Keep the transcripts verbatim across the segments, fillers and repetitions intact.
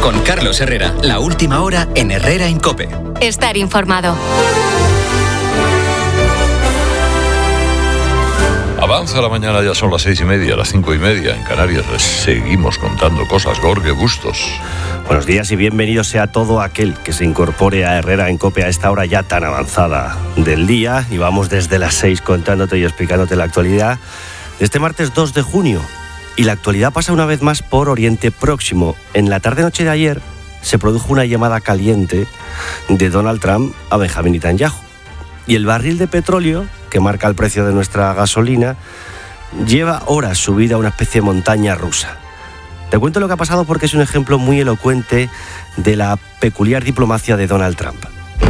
Con Carlos Herrera, la última hora en Herrera en COPE. Estar informado. Avanza la mañana, ya son las seis y media, las cinco y media en Canarias. Les seguimos contando cosas. Gorge Bustos. Buenos días y bienvenido sea todo aquel que se incorpore a Herrera en COPE a esta hora ya tan avanzada del día. Y vamos desde las seis contándote y explicándote la actualidad de este martes dos de junio. Y la actualidad pasa una vez más por Oriente Próximo. En la tarde-noche de ayer se produjo una llamada caliente de Donald Trump a Benjamín Netanyahu. Y el barril de petróleo, que marca el precio de nuestra gasolina, lleva horas subida a una especie de montaña rusa. Te cuento lo que ha pasado porque es un ejemplo muy elocuente de la peculiar diplomacia de Donald Trump.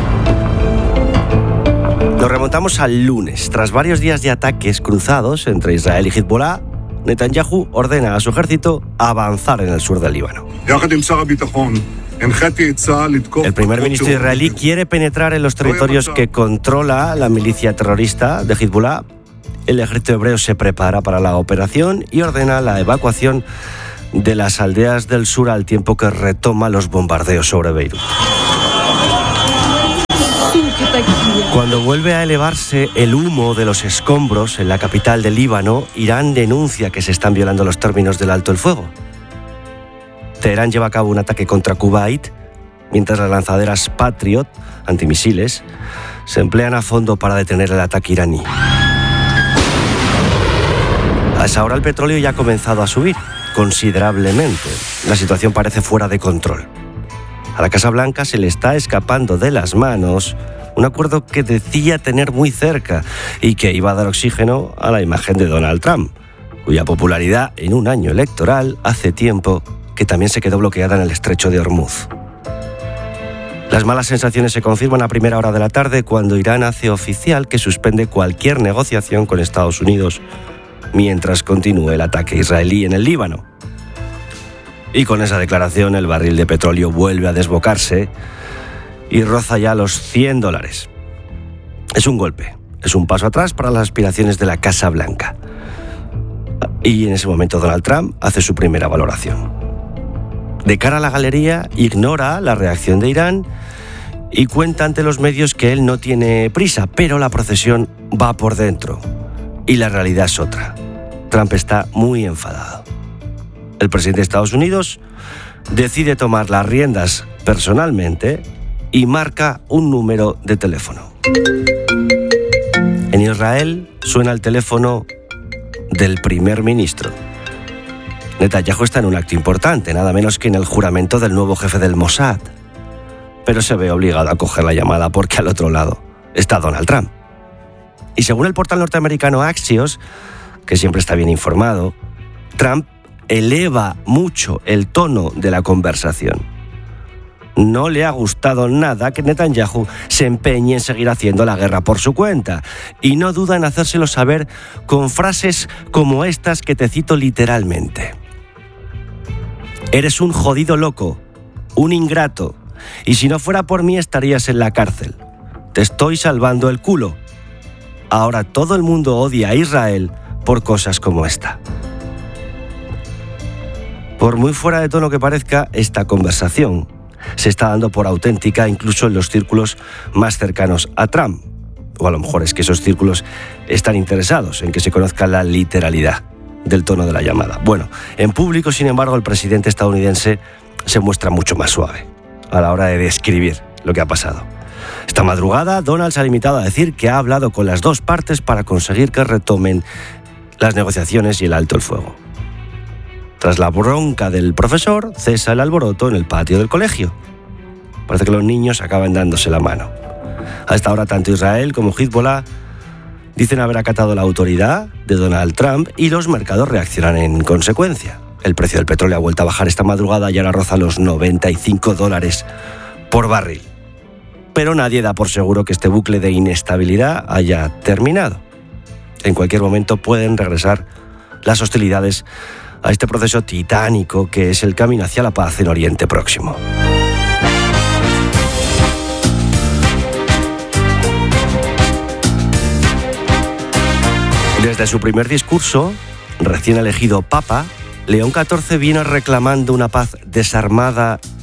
Nos remontamos al lunes. Tras varios días de ataques cruzados entre Israel y Hezbollah, Netanyahu ordena a su ejército avanzar en el sur del Líbano. El primer ministro israelí quiere penetrar en los territorios que controla la milicia terrorista de Hezbollah. El ejército hebreo se prepara para la operación y ordena la evacuación de las aldeas del sur al tiempo que retoma los bombardeos sobre Beirut. Cuando vuelve a elevarse el humo de los escombros en la capital del Líbano, Irán denuncia que se están violando los términos del alto el fuego. Teherán lleva a cabo un ataque contra Kuwait, mientras las lanzaderas Patriot, antimisiles, se emplean a fondo para detener el ataque iraní. A esa hora el petróleo ya ha comenzado a subir considerablemente. La situación parece fuera de control. A la Casa Blanca se le está escapando de las manos un acuerdo que decía tener muy cerca y que iba a dar oxígeno a la imagen de Donald Trump, cuya popularidad en un año electoral hace tiempo que también se quedó bloqueada en el estrecho de Hormuz. Las malas sensaciones se confirman a primera hora de la tarde cuando Irán hace oficial que suspende cualquier negociación con Estados Unidos mientras continúe el ataque israelí en el Líbano. Y con esa declaración el barril de petróleo vuelve a desbocarse y roza ya los cien dólares. Es un golpe, es un paso atrás para las aspiraciones de la Casa Blanca. Y en ese momento Donald Trump hace su primera valoración. De cara a la galería, ignora la reacción de Irán y cuenta ante los medios que él no tiene prisa, pero la procesión va por dentro. Y la realidad es otra. Trump está muy enfadado. El presidente de Estados Unidos decide tomar las riendas personalmente y marca un número de teléfono. En Israel suena el teléfono del primer ministro. Netanyahu está en un acto importante, nada menos que en el juramento del nuevo jefe del Mossad. Pero se ve obligado a coger la llamada porque al otro lado está Donald Trump. Y según el portal norteamericano Axios, que siempre está bien informado, Trump eleva mucho el tono de la conversación. No le ha gustado nada que Netanyahu se empeñe en seguir haciendo la guerra por su cuenta y no duda en hacérselo saber con frases como estas que te cito literalmente. Eres un jodido loco, un ingrato, y si no fuera por mí estarías en la cárcel. Te estoy salvando el culo. Ahora todo el mundo odia a Israel por cosas como esta. Por muy fuera de tono que parezca, esta conversación se está dando por auténtica incluso en los círculos más cercanos a Trump. O a lo mejor es que esos círculos están interesados en que se conozca la literalidad del tono de la llamada. Bueno, en público, sin embargo, el presidente estadounidense se muestra mucho más suave a la hora de describir lo que ha pasado. Esta madrugada, Donald se ha limitado a decir que ha hablado con las dos partes para conseguir que retomen las negociaciones y el alto el fuego. Tras la bronca del profesor, cesa el alboroto en el patio del colegio. Parece que los niños acaban dándose la mano. A esta hora, tanto Israel como Hezbollah dicen haber acatado la autoridad de Donald Trump y los mercados reaccionan en consecuencia. El precio del petróleo ha vuelto a bajar esta madrugada y ahora roza los noventa y cinco dólares por barril. Pero nadie da por seguro que este bucle de inestabilidad haya terminado. En cualquier momento pueden regresar las hostilidades a este proceso titánico que es el camino hacia la paz en Oriente Próximo. Desde su primer discurso, recién elegido Papa, León catorce vino reclamando una paz desarmada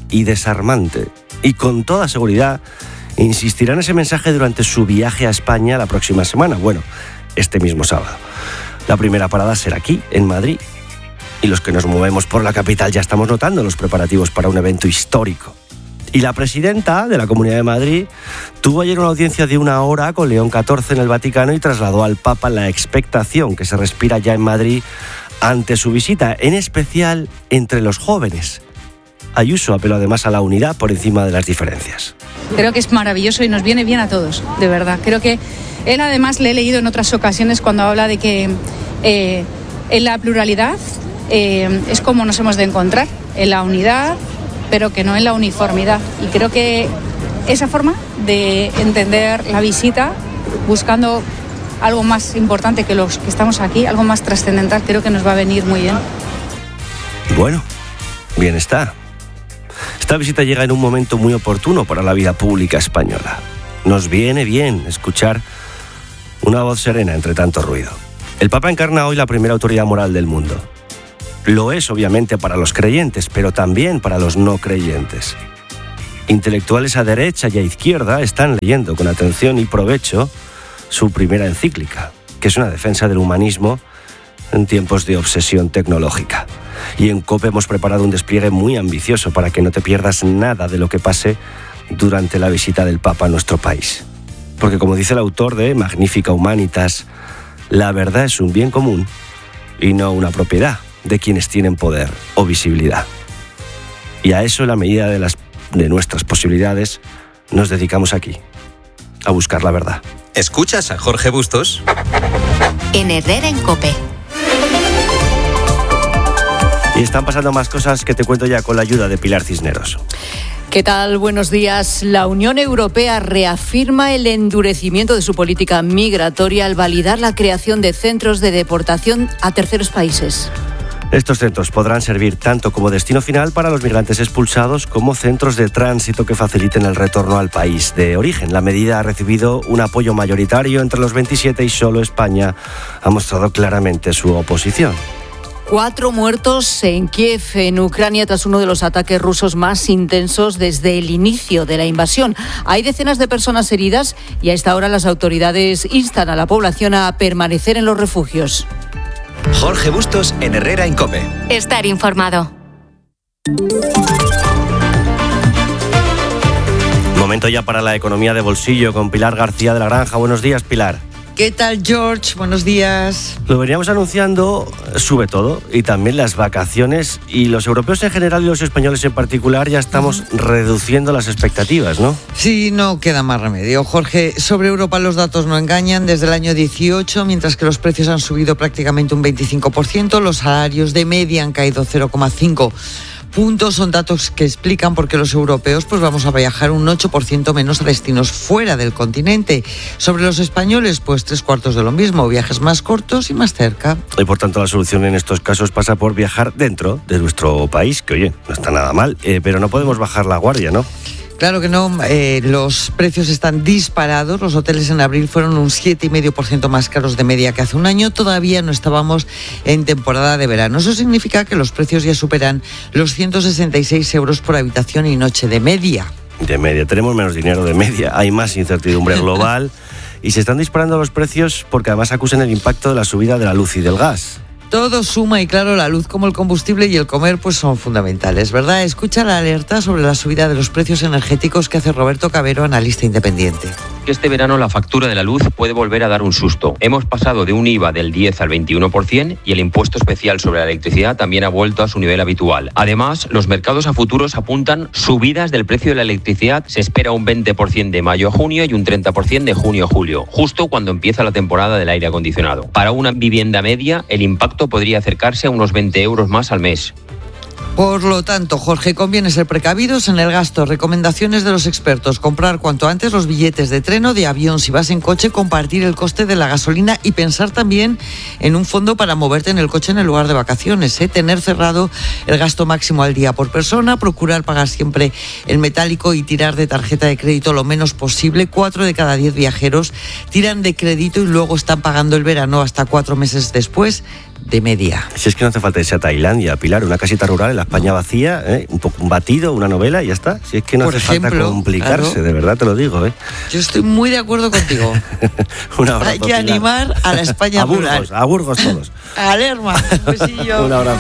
y desarmante. Y con toda seguridad insistirá en ese mensaje durante su viaje a España la próxima semana, bueno, este mismo sábado. La primera parada será aquí, en Madrid. Y los que nos movemos por la capital ya estamos notando los preparativos para un evento histórico. Y la presidenta de la Comunidad de Madrid tuvo ayer una audiencia de una hora con León catorce en el Vaticano y trasladó al Papa la expectación que se respira ya en Madrid ante su visita, en especial entre los jóvenes. Ayuso apeló además a la unidad por encima de las diferencias. Creo que es maravilloso y nos viene bien a todos, de verdad. Creo que él además le he leído en otras ocasiones cuando habla de que eh, en la pluralidad eh, es como nos hemos de encontrar, en la unidad, pero que no en la uniformidad. Y creo que esa forma de entender la visita, buscando algo más importante que los que estamos aquí, algo más trascendental, creo que nos va a venir muy bien. Bueno, bien está. Esta visita llega en un momento muy oportuno para la vida pública española. Nos viene bien escuchar una voz serena entre tanto ruido. El Papa encarna hoy la primera autoridad moral del mundo. Lo es obviamente para los creyentes, pero también para los no creyentes. Intelectuales a derecha y a izquierda están leyendo con atención y provecho su primera encíclica, que es una defensa del humanismo en tiempos de obsesión tecnológica. Y en COPE hemos preparado un despliegue muy ambicioso para que no te pierdas nada de lo que pase durante la visita del Papa a nuestro país. Porque como dice el autor de Magnifica Humanitas, la verdad es un bien común y no una propiedad de quienes tienen poder o visibilidad. Y a eso, en la medida de, las, de nuestras posibilidades, nos dedicamos aquí, a buscar la verdad. ¿Escuchas a Jorge Bustos? En Herrera en COPE. Y están pasando más cosas que te cuento ya con la ayuda de Pilar Cisneros. ¿Qué tal? Buenos días. La Unión Europea reafirma el endurecimiento de su política migratoria al validar la creación de centros de deportación a terceros países. Estos centros podrán servir tanto como destino final para los migrantes expulsados como centros de tránsito que faciliten el retorno al país de origen. La medida ha recibido un apoyo mayoritario entre los veintisiete y solo España ha mostrado claramente su oposición. Cuatro muertos en Kiev, en Ucrania, tras uno de los ataques rusos más intensos desde el inicio de la invasión. Hay decenas de personas heridas y a esta hora las autoridades instan a la población a permanecer en los refugios. Jorge Bustos en Herrera en COPE. Estar informado. Momento ya para la economía de bolsillo con Pilar García de la Granja. Buenos días, Pilar. ¿Qué tal, George? Buenos días. Lo veníamos anunciando, sube todo, y también las vacaciones, y los europeos en general y los españoles en particular ya estamos uh-huh. reduciendo las expectativas, ¿no? Sí, no queda más remedio. Jorge, sobre Europa los datos no engañan. Desde el año dieciocho, mientras que los precios han subido prácticamente un veinticinco por ciento, los salarios de media han caído cero coma cinco por ciento. Puntos son datos que explican por qué los europeos pues vamos a viajar un ocho por ciento menos a destinos fuera del continente. Sobre los españoles, pues tres cuartos de lo mismo, viajes más cortos y más cerca. Y por tanto la solución en estos casos pasa por viajar dentro de nuestro país, que oye, no está nada mal, eh, pero no podemos bajar la guardia, ¿no? Claro que no, eh, los precios están disparados. Los hoteles en abril fueron un siete coma cinco por ciento más caros de media que hace un año. Todavía no estábamos en temporada de verano. Eso significa que los precios ya superan los ciento sesenta y seis euros por habitación y noche de media. De media, tenemos menos dinero de media, hay más incertidumbre global y se están disparando los precios porque además acusan el impacto de la subida de la luz y del gas. Todo suma y claro, la luz como el combustible y el comer pues son fundamentales, ¿verdad? Escucha la alerta sobre la subida de los precios energéticos que hace Roberto Cabero, analista independiente. Este verano la factura de la luz puede volver a dar un susto. Hemos pasado de un I V A del diez al veintiuno por ciento y el impuesto especial sobre la electricidad también ha vuelto a su nivel habitual. Además, los mercados a futuros apuntan subidas del precio de la electricidad. Se espera un veinte por ciento de mayo a junio y un treinta por ciento de junio a julio, justo cuando empieza la temporada del aire acondicionado. Para una vivienda media, el impacto podría acercarse a unos veinte euros más al mes. Por lo tanto, Jorge, conviene ser precavidos en el gasto. Recomendaciones de los expertos: comprar cuanto antes los billetes de tren o de avión. Si vas en coche, compartir el coste de la gasolina y pensar también en un fondo para moverte en el coche en el lugar de vacaciones. ¿eh? Tener cerrado el gasto máximo al día por persona, procurar pagar siempre el metálico y tirar de tarjeta de crédito lo menos posible. Cuatro de cada diez viajeros tiran de crédito y luego están pagando el verano hasta cuatro meses después de media. Si es que no hace falta irse a Tailandia, Pilar, una casita rural en la España vacía, ¿eh? un poco un batido, una novela y ya está. Si es que no Por hace ejemplo, falta complicarse, claro. De verdad te lo digo. ¿eh? Yo estoy muy de acuerdo contigo. Un abrazo, Hay que Pilar. animar a la España a Burgos, plural. a Burgos todos. A Lerma, un besillo. Un abrazo.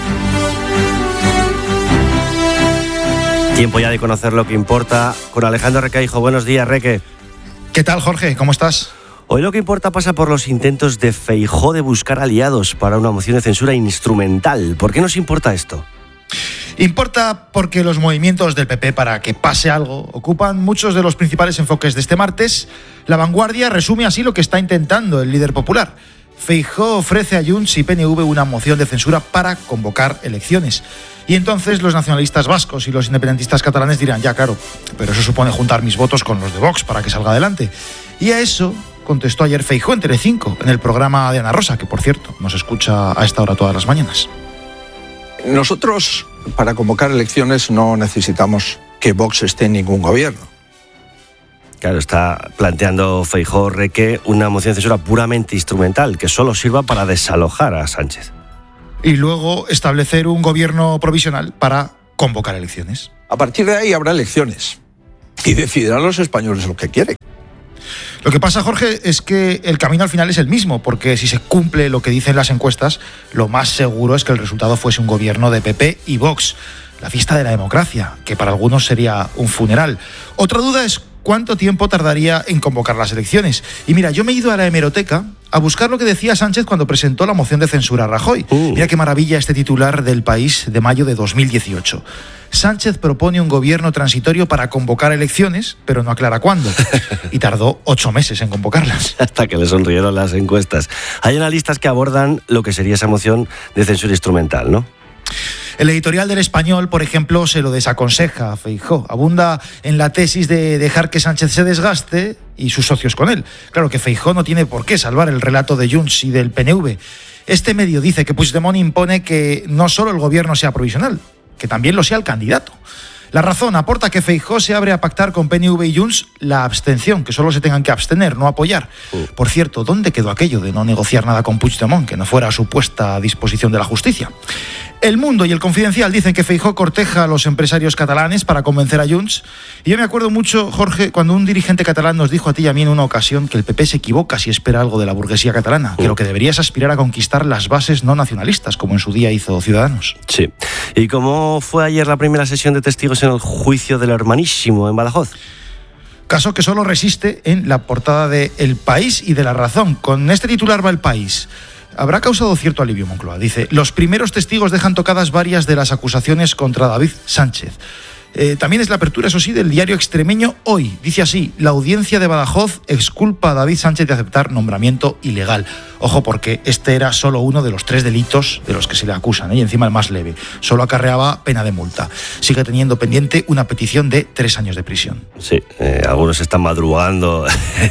Tiempo ya de conocer lo que importa con Alejandro Requeijo. Buenos días, Reque. ¿Qué tal, Jorge? ¿Cómo estás? Hoy lo que importa pasa por los intentos de Feijóo de buscar aliados para una moción de censura instrumental. ¿Por qué nos importa esto? Importa porque los movimientos del P P para que pase algo ocupan muchos de los principales enfoques de este martes. La Vanguardia resume así lo que está intentando el líder popular. Feijóo ofrece a Junts y P N V una moción de censura para convocar elecciones. Y entonces los nacionalistas vascos y los independentistas catalanes dirán, ya claro, pero eso supone juntar mis votos con los de Vox para que salga adelante. Y a eso contestó ayer Feijóo en Telecinco, en el programa de Ana Rosa, que por cierto nos escucha a esta hora todas las mañanas. Nosotros, para convocar elecciones, no necesitamos que Vox esté en ningún gobierno. Claro, está planteando Feijóo, Reque, una moción de censura puramente instrumental, que solo sirva para desalojar a Sánchez. Y luego establecer un gobierno provisional para convocar elecciones. A partir de ahí habrá elecciones y decidirán los españoles lo que quieren. Lo que pasa, Jorge, es que el camino al final es el mismo, porque si se cumple lo que dicen las encuestas, lo más seguro es que el resultado fuese un gobierno de P P y Vox, la fiesta de la democracia, que para algunos sería un funeral. Otra duda es cuánto tiempo tardaría en convocar las elecciones. Y mira, yo me he ido a la hemeroteca a buscar lo que decía Sánchez cuando presentó la moción de censura a Rajoy. Uh. Mira qué maravilla este titular del País de mayo de dos mil dieciocho. Sánchez propone un gobierno transitorio para convocar elecciones, pero no aclara cuándo. Y tardó ocho meses en convocarlas. Hasta que le sonrieron las encuestas. Hay analistas que abordan lo que sería esa moción de censura instrumental, ¿no? El editorial del Español, por ejemplo, se lo desaconseja a Feijóo. Abunda en la tesis de dejar que Sánchez se desgaste y sus socios con él. Claro que Feijóo no tiene por qué salvar el relato de Junts y del P N V. Este medio dice que Puigdemont impone que no solo el gobierno sea provisional, que también lo sea el candidato. La Razón aporta que Feijóo se abre a pactar con P N V y Junts la abstención, que solo se tengan que abstener, no apoyar. Por cierto, ¿dónde quedó aquello de no negociar nada con Puigdemont, que no fuera a su puesta disposición de la justicia? El Mundo y el Confidencial dicen que Feijóo corteja a los empresarios catalanes para convencer a Junts. Y yo me acuerdo mucho, Jorge, cuando un dirigente catalán nos dijo a ti y a mí en una ocasión que el P P se equivoca si espera algo de la burguesía catalana, que lo que debería es aspirar a conquistar las bases no nacionalistas, como en su día hizo Ciudadanos. Sí. ¿Y cómo fue ayer la primera sesión de testigos en el juicio del hermanísimo en Badajoz? Caso que solo resiste en la portada de El País y de La Razón. Con este titular va El País. Habrá causado cierto alivio Moncloa. Dice, los primeros testigos dejan tocadas varias de las acusaciones contra David Sánchez. Eh, también es la apertura, eso sí, del diario extremeño Hoy. Dice así, la audiencia de Badajoz exculpa a David Sánchez de aceptar nombramiento ilegal. Ojo, porque este era solo uno de los tres delitos de los que se le acusan, ¿eh? Y encima el más leve. Solo acarreaba pena de multa. Sigue teniendo pendiente una petición de tres años de prisión. Sí, eh, algunos están madrugando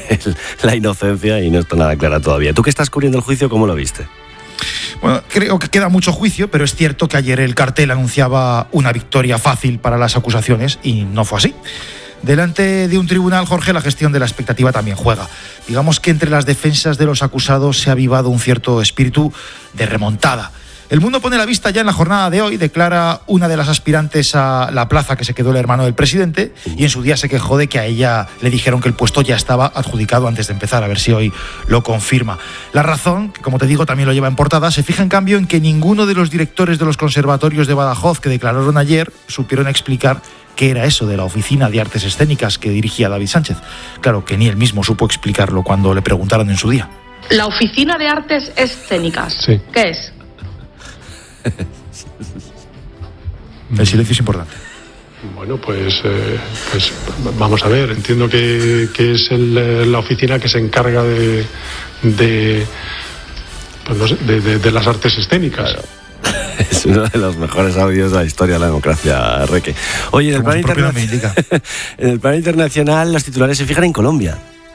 la inocencia y no está nada clara todavía. ¿Tú que estás cubriendo el juicio, cómo lo viste? Bueno, creo que queda mucho juicio, pero es cierto que ayer el cartel anunciaba una victoria fácil para las acusaciones y no fue así. Delante de un tribunal, Jorge, la gestión de la expectativa también juega. Digamos que entre las defensas de los acusados se ha avivado un cierto espíritu de remontada. El Mundo pone la vista ya en la jornada de hoy, declara una de las aspirantes a la plaza que se quedó el hermano del presidente y en su día se quejó de que a ella le dijeron que el puesto ya estaba adjudicado antes de empezar, a ver si hoy lo confirma. La Razón, que como te digo también lo lleva en portada, se fija en cambio en que ninguno de los directores de los conservatorios de Badajoz que declararon ayer supieron explicar qué era eso de la Oficina de Artes Escénicas que dirigía David Sánchez. Claro que ni él mismo supo explicarlo cuando le preguntaron en su día. La Oficina de Artes Escénicas, sí. ¿Qué es? El silencio es importante. Bueno, pues, eh, pues vamos a ver. Entiendo que, que es el, la oficina que se encarga de de, pues no sé, de, de, de las artes escénicas. Claro. Es uno de los mejores audios de la historia de la democracia, Reque. Oye, en el, plano interna... en el plano internacional los titulares se fijan en Colombia.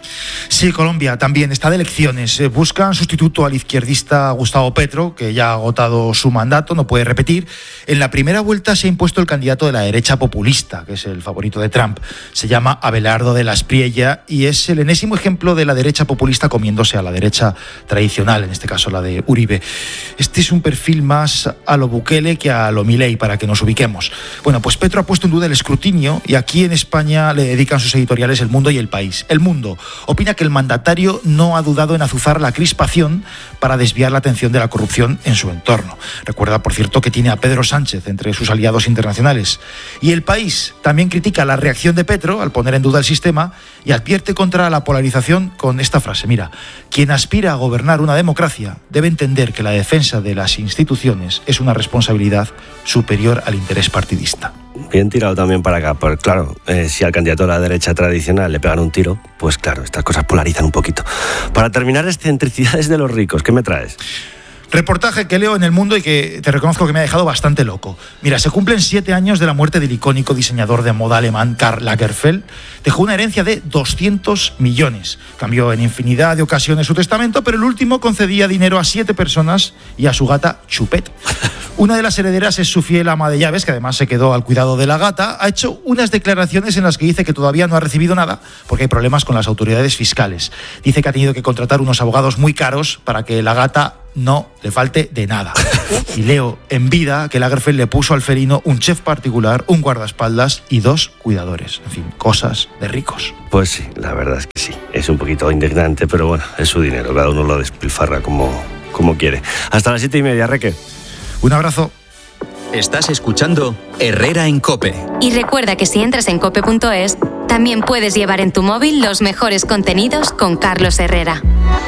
Sí, Colombia también está de elecciones. Buscan sustituto al izquierdista Gustavo Petro, que ya ha agotado su mandato, no puede repetir. En la primera vuelta se ha impuesto el candidato de la derecha populista, que es el favorito de Trump. Se llama Abelardo de la Espriella y es el enésimo ejemplo de la derecha populista comiéndose a la derecha tradicional, en este caso la de Uribe. Este es un perfil más a lo Bukele que a lo Milei, para que nos ubiquemos. Bueno, pues Petro ha puesto en duda el escrutinio y aquí en España le dedican sus editoriales El Mundo y El País. El Mundo opina que el mandatario no ha dudado en azuzar la crispación para desviar la atención de la corrupción en su entorno. Recuerda, por cierto, que tiene a Pedro Sánchez entre sus aliados internacionales. Y El País también critica la reacción de Petro al poner en duda el sistema y advierte contra la polarización con esta frase. Mira, quien aspira a gobernar una democracia debe entender que la defensa de las instituciones es una responsabilidad superior al interés partidista. Bien tirado también para acá, pues claro, eh, si al candidato de la derecha tradicional le pegan un tiro, pues claro, estas cosas polarizan un poquito. Para terminar, excentricidades de los ricos, ¿qué me traes? Reportaje que leo en El Mundo y que te reconozco que me ha dejado bastante loco. Mira, se cumplen siete años de la muerte del icónico diseñador de moda alemán Karl Lagerfeld. Dejó una herencia de doscientos millones. Cambió en infinidad de ocasiones su testamento, pero el último concedía dinero a siete personas y a su gata Chupet. Una de las herederas es su fiel ama de llaves, que además se quedó al cuidado de la gata. Ha hecho unas declaraciones en las que dice que todavía no ha recibido nada porque hay problemas con las autoridades fiscales. Dice que ha tenido que contratar unos abogados muy caros para que la gata no le falte de nada. Y leo en vida que Lagerfeld le puso al felino un chef particular, un guardaespaldas y dos cuidadores. En fin, cosas de ricos. Pues sí, la verdad es que sí. Es un poquito indignante, pero bueno, es su dinero. Cada uno lo despilfarra como, como quiere. Hasta las siete y media, Reque. Un abrazo. Estás escuchando Herrera en COPE. Y recuerda que si entras en cope punto es, también puedes llevar en tu móvil los mejores contenidos con Carlos Herrera.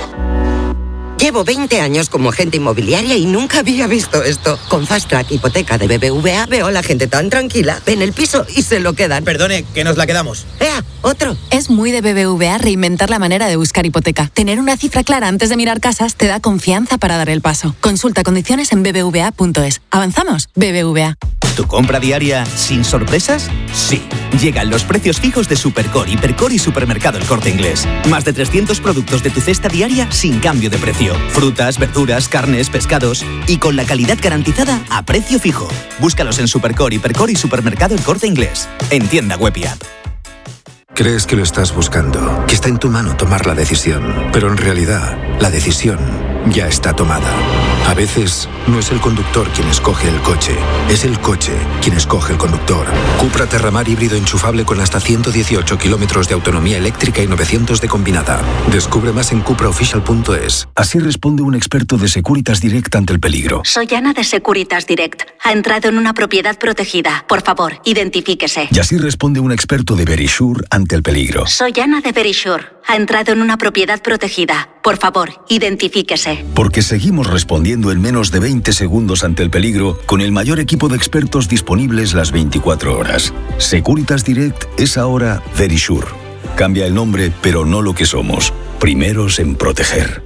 Llevo veinte años como agente inmobiliaria y nunca había visto esto. Con Fast Track Hipoteca de B B V A veo a la gente tan tranquila. Ven el piso y se lo quedan. Perdone, que nos la quedamos. ¡Ea! ¡Otro! Es muy de B B V A reinventar la manera de buscar hipoteca. Tener una cifra clara antes de mirar casas te da confianza para dar el paso. Consulta condiciones en b b v a punto es. ¿Avanzamos? B B V A. ¿Tu compra diaria sin sorpresas? Sí. Llegan los precios fijos de Supercore, Hipercore y Supermercado El Corte Inglés. Más de trescientos productos de tu cesta diaria sin cambio de precio. Frutas, verduras, carnes, pescados y con la calidad garantizada a precio fijo. Búscalos en Supercore, Hipercore y Supermercado El Corte Inglés. En tienda web y app. Crees que lo estás buscando, que está en tu mano tomar la decisión, pero en realidad la decisión ya está tomada. A veces no es el conductor quien escoge el coche, es el coche quien escoge el conductor. Cupra Terramar híbrido enchufable con hasta ciento dieciocho kilómetros de autonomía eléctrica y novecientos de combinada. Descubre más en cupra official punto es. Así responde un experto de Securitas Direct ante el peligro. Soy Ana de Securitas Direct. Ha entrado en una propiedad protegida. Por favor, identifíquese. Y así responde un experto de Verisure ante el peligro. Soy Ana de Verisure. Ha entrado en una propiedad protegida. Por favor, identifíquese. Porque seguimos respondiendo en menos de veinte segundos ante el peligro con el mayor equipo de expertos disponibles las veinticuatro horas. Securitas Direct es ahora Verisure. Cambia el nombre, pero no lo que somos. Primeros en proteger.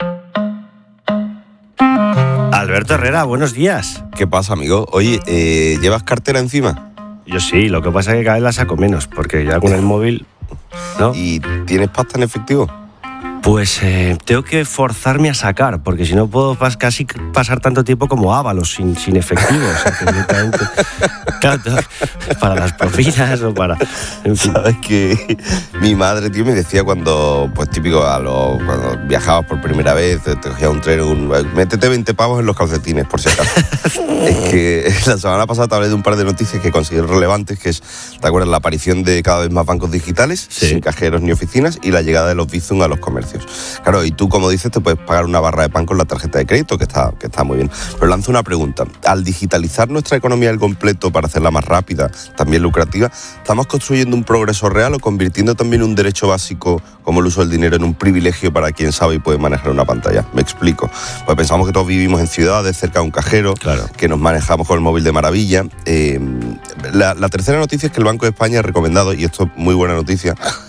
Alberto Herrera, buenos días. ¿Qué pasa, amigo? Oye, eh, ¿llevas cartera encima? Yo sí, lo que pasa es que cada vez la saco menos, porque ya con el móvil, ¿no? ¿Y tienes pasta en efectivo? Pues eh, tengo que forzarme a sacar, porque si no puedo pas- casi pasar tanto tiempo como Ábalos, sin, sin efectivo. O sea, que directamente, claro, para las propinas o para... En fin. Sabes que mi madre, tío, me decía cuando, pues típico, a los, cuando viajabas por primera vez, te, te cogías un tren, un, métete veinte pavos en los calcetines, por si acaso. Es que la semana pasada te hablé de un par de noticias que considero relevantes, que es, ¿te acuerdas? La aparición de cada vez más bancos digitales, sí, sin cajeros ni oficinas, y la llegada de los Bizum a los comercios. Claro, y tú, como dices, te puedes pagar una barra de pan con la tarjeta de crédito, que está, que está muy bien. Pero lanzo una pregunta. Al digitalizar nuestra economía al completo para hacerla más rápida, también lucrativa, ¿estamos construyendo un progreso real o convirtiendo también un derecho básico, como el uso del dinero, en un privilegio para quien sabe y puede manejar una pantalla? Me explico. Pues pensamos que todos vivimos en ciudades, cerca de un cajero, claro, que nos manejamos con el móvil de maravilla. Eh, la, la tercera noticia es que el Banco de España ha recomendado, y esto es muy buena noticia,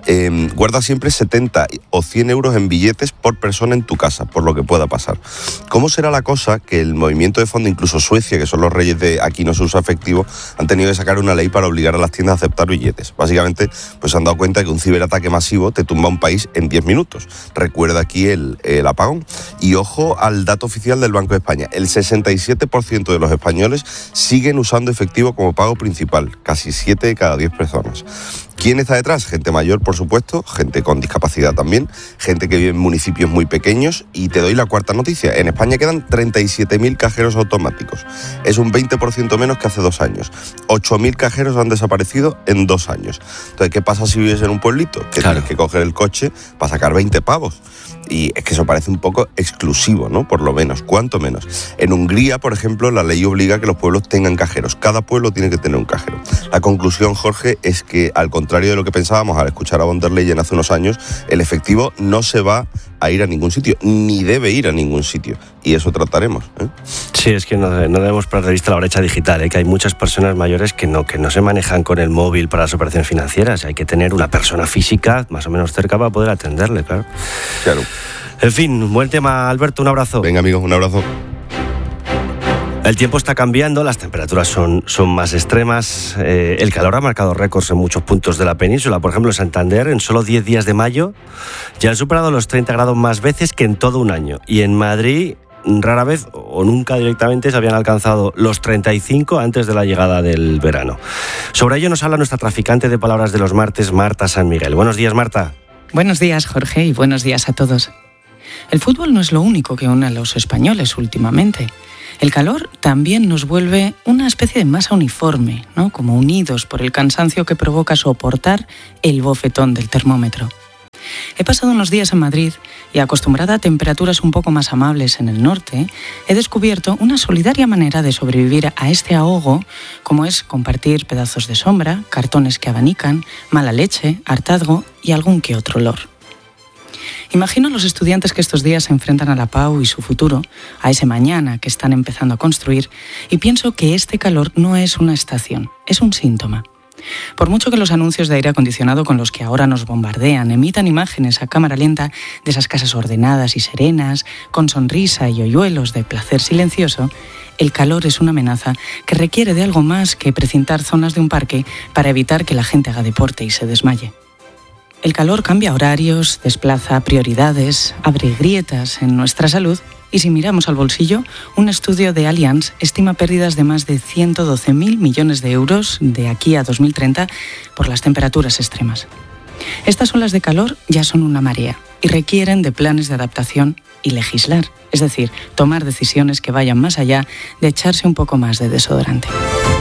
Eh, guarda siempre setenta o cien euros en billetes por persona en tu casa, por lo que pueda pasar. ¿Cómo será la cosa que el movimiento de fondo, incluso Suecia, que son los reyes de aquí no se usa efectivo, han tenido que sacar una ley para obligar a las tiendas a aceptar billetes? Básicamente, pues han dado cuenta que un ciberataque masivo te tumba un país en diez minutos. Recuerda aquí el, el apagón. Y ojo al dato oficial del Banco de España. El sesenta y siete por ciento de los españoles siguen usando efectivo como pago principal. Casi siete de cada diez personas. ¿Quién está detrás? Gente mayor, por supuesto, gente con discapacidad también, gente que vive en municipios muy pequeños. Y te doy la cuarta noticia. En España quedan treinta y siete mil cajeros automáticos. Es un veinte por ciento menos que hace dos años. ocho mil cajeros han desaparecido en dos años. Entonces, ¿qué pasa si vives en un pueblito? Que claro, tienes que coger el coche para sacar veinte pavos. Y es que eso parece un poco exclusivo, ¿no? Por lo menos, cuanto menos. En Hungría, por ejemplo, la ley obliga a que los pueblos tengan cajeros. Cada pueblo tiene que tener un cajero. La conclusión, Jorge, es que al contrario de lo que pensábamos al escuchar a von der Leyen hace unos años, el efectivo no se va a ir a ningún sitio, ni debe ir a ningún sitio. Y eso trataremos, ¿eh? Sí, es que no, no debemos perder de vista la brecha digital, ¿eh? Que hay muchas personas mayores que no, que no se manejan con el móvil para las operaciones financieras. Hay que tener una persona física más o menos cerca para poder atenderle, claro. Claro. En fin, buen tema, Alberto, un abrazo. Venga, amigos, un abrazo. El tiempo está cambiando, las temperaturas son, son más extremas. Eh, el calor ha marcado récords en muchos puntos de la península. Por ejemplo, en Santander, en solo diez días de mayo, ya han superado los treinta grados más veces que en todo un año. Y en Madrid, rara vez o nunca directamente se habían alcanzado los treinta y cinco antes de la llegada del verano. Sobre ello nos habla nuestra traficante de palabras de los martes, Marta San Miguel. Buenos días, Marta. Buenos días, Jorge, y buenos días a todos. El fútbol no es lo único que une a los españoles últimamente. El calor también nos vuelve una especie de masa uniforme, ¿no? Como unidos por el cansancio que provoca soportar el bofetón del termómetro. He pasado unos días en Madrid y, acostumbrada a temperaturas un poco más amables en el norte, he descubierto una solidaria manera de sobrevivir a este ahogo, como es compartir pedazos de sombra, cartones que abanican, mala leche, hartazgo y algún que otro olor. Imagino a los estudiantes que estos días se enfrentan a la P A U y su futuro, a ese mañana que están empezando a construir, y pienso que este calor no es una estación, es un síntoma. Por mucho que los anuncios de aire acondicionado con los que ahora nos bombardean emitan imágenes a cámara lenta de esas casas ordenadas y serenas, con sonrisa y hoyuelos de placer silencioso, el calor es una amenaza que requiere de algo más que precintar zonas de un parque para evitar que la gente haga deporte y se desmaye. El calor cambia horarios, desplaza prioridades, abre grietas en nuestra salud y, si miramos al bolsillo, un estudio de Allianz estima pérdidas de más de ciento doce mil millones de euros de aquí a dos mil treinta por las temperaturas extremas. Estas olas de calor ya son una marea y requieren de planes de adaptación y legislar, es decir, tomar decisiones que vayan más allá de echarse un poco más de desodorante.